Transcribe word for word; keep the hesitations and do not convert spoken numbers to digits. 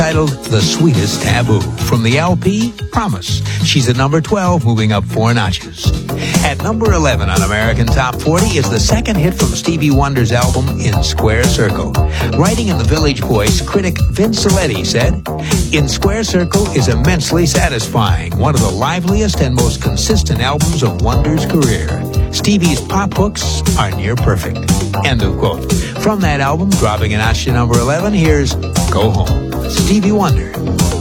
titled The Sweetest Taboo. From the L P, Promise. She's at number twelve, moving up four notches. At number eleven on American Top forty is the second hit from Stevie Wonder's album, In Square Circle. Writing in the Village Voice, critic Vince Coletti said, In Square Circle is immensely satisfying, one of the liveliest and most consistent albums of Wonder's career. Stevie's pop hooks are near perfect. End of quote. From that album, dropping a notch to number eleven, here's Go Home. Stevie Wonder.